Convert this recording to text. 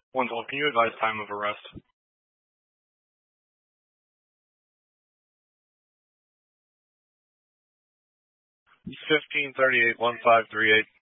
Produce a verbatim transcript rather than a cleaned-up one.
One toll, can you advise time of arrest? fifteen thirty-eight, one five three eight.